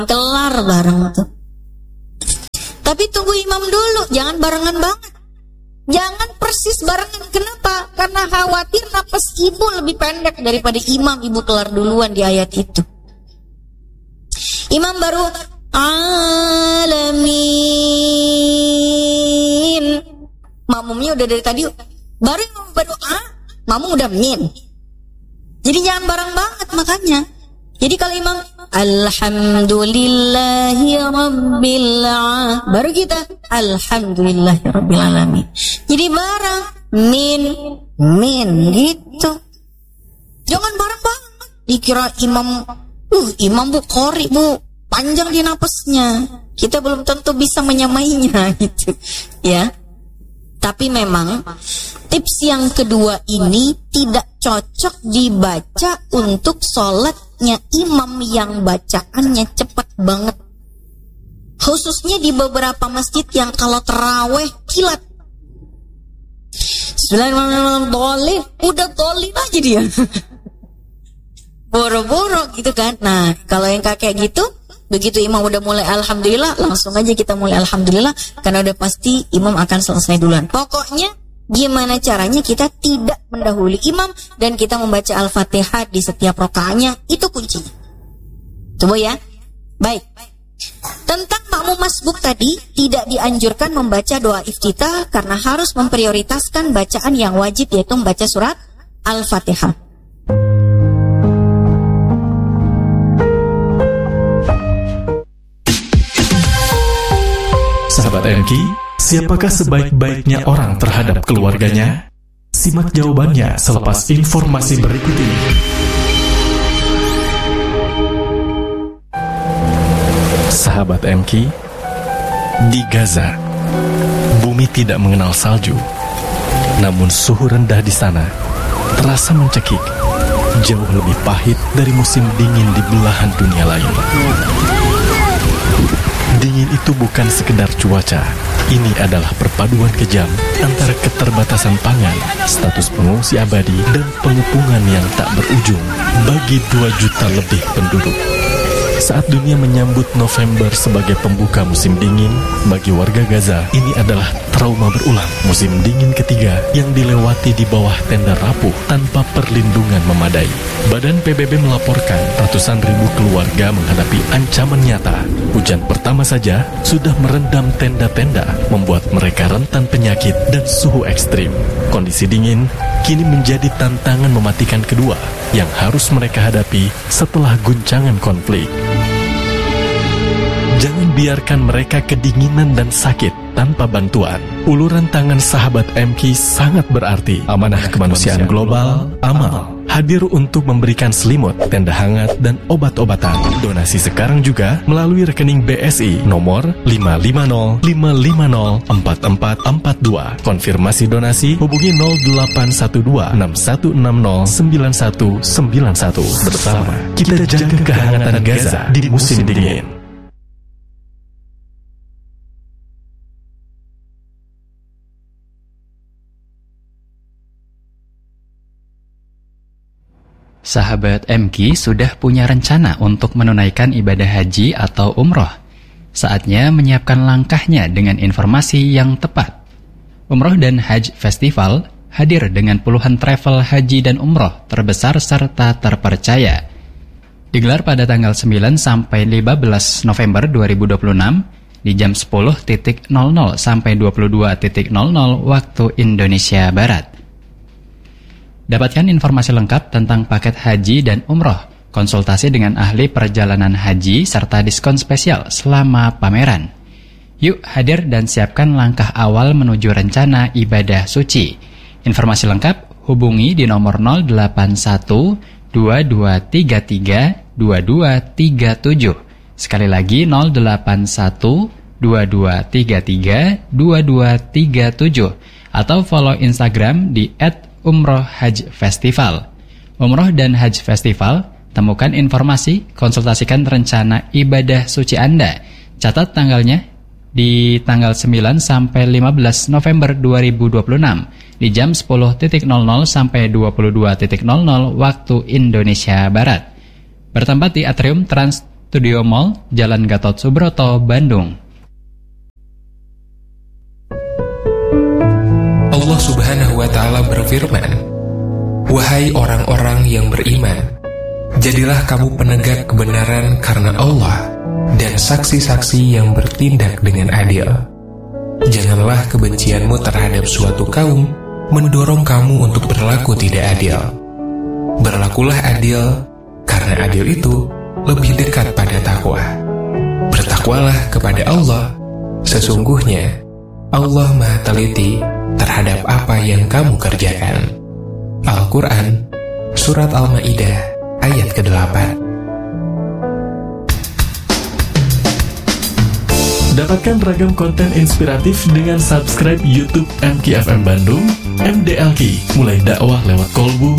kelar bareng tuh. Tapi tunggu imam dulu, jangan barengan banget. Jangan persis barengan. Kenapa? Karena khawatir napas ibu lebih pendek daripada imam. Ibu kelar duluan di ayat itu. Imam baru alamin. Makmumnya udah dari tadi. Baru imam berdoa, makmum udah min. Jadi jangan bareng banget makanya. Jadi kalau imam alhamdulillahi rabbil alamin, baru kita alhamdulillahi rabbil alamin. Jadi bareng min gitu. Jangan bareng banget. Dikira imam imam bu qori bu, panjang di napasnya. Kita belum tentu bisa menyamainya gitu. Ya. Tapi memang tips yang kedua ini tidak cocok dibaca untuk sholatnya imam yang bacaannya cepat banget. Khususnya di beberapa masjid yang kalau terawih kilat. Bismillahirrahmanirrahim, udah dolin aja dia. Boro-boro gitu kan. Nah, kalau yang kayak gitu, begitu imam udah mulai alhamdulillah, langsung aja kita mulai alhamdulillah, karena udah pasti imam akan selesai duluan. Pokoknya gimana caranya kita tidak mendahului imam dan kita membaca Al-Fatihah di setiap rakaatnya, itu kuncinya. Coba ya. Baik. Tentang makmum masbuk tadi, tidak dianjurkan membaca doa iftitah karena harus memprioritaskan bacaan yang wajib, yaitu membaca surat Al-Fatihah. Sahabat MQ, siapakah sebaik-baiknya orang terhadap keluarganya? Simak jawabannya selepas informasi berikut ini. Sahabat MQ, di Gaza, bumi tidak mengenal salju. Namun suhu rendah di sana terasa mencekik, jauh lebih pahit dari musim dingin di belahan dunia lain. Dingin itu bukan sekedar cuaca. Ini adalah perpaduan kejam antara keterbatasan pangan, status pengungsi abadi, dan pengepungan yang tak berujung bagi 2 juta lebih penduduk. Saat dunia menyambut November sebagai pembuka musim dingin, bagi warga Gaza, ini adalah trauma berulang. Musim dingin ketiga yang dilewati di bawah tenda rapuh tanpa perlindungan memadai. Badan PBB melaporkan ratusan ribu keluarga menghadapi ancaman nyata. Hujan pertama saja sudah merendam tenda-tenda, membuat mereka rentan penyakit dan suhu ekstrim. Kondisi dingin kini menjadi tantangan mematikan kedua yang harus mereka hadapi setelah guncangan konflik. Jangan biarkan mereka kedinginan dan sakit tanpa bantuan. Uluran tangan sahabat MQ sangat berarti. Amanah Kemanusiaan Global, AMAL, hadir untuk memberikan selimut, tenda hangat, dan obat-obatan. Donasi sekarang juga melalui rekening BSI nomor 550-550-4442. Konfirmasi donasi hubungi 0812-6160-9191. Bersama kita jaga kehangatan Gaza di musim dingin. Sahabat MQ sudah punya rencana untuk menunaikan ibadah haji atau umroh. Saatnya menyiapkan langkahnya dengan informasi yang tepat. Umroh dan Hajj Festival hadir dengan puluhan travel haji dan umroh terbesar serta terpercaya. Digelar pada tanggal 9 sampai 15 November 2026 di jam 10.00 sampai 22.00 waktu Indonesia Barat. Dapatkan informasi lengkap tentang paket haji dan umroh, konsultasi dengan ahli perjalanan haji, serta diskon spesial selama pameran. Yuk hadir dan siapkan langkah awal menuju rencana ibadah suci. Informasi lengkap hubungi di nomor 081 2233 2237. Sekali lagi 081 2233 2237 atau follow Instagram di @Umroh Hajj Festival. Umroh dan Hajj Festival, temukan informasi, konsultasikan rencana ibadah suci Anda. Catat tanggalnya di tanggal 9 sampai 15 November 2026 di jam 10.00 sampai 22.00 waktu Indonesia Barat. Bertempat di Atrium Trans Studio Mall, Jalan Gatot Subroto, Bandung. Allah Subhanahu wa Ta'ala berfirman, "Wahai orang-orang yang beriman, jadilah kamu penegak kebenaran karena Allah dan saksi-saksi yang bertindak dengan adil. Janganlah kebencianmu terhadap suatu kaum mendorong kamu untuk berlaku tidak adil. Berlakulah adil, karena adil itu lebih dekat pada takwa. Bertakwalah kepada Allah, sesungguhnya Allah Maha Teliti terhadap apa yang kamu kerjakan." Al-Quran, Surat Al-Ma'idah, ayat ke-8. Dapatkan ragam konten inspiratif dengan subscribe YouTube MKFM Bandung, MDLK, mulai dakwah lewat kolbu